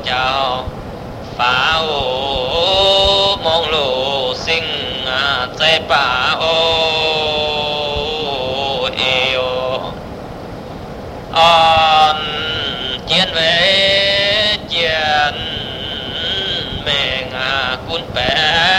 chào phá ô mong lộ sinh tê bà ô yêu chiến về chiến mình cún bé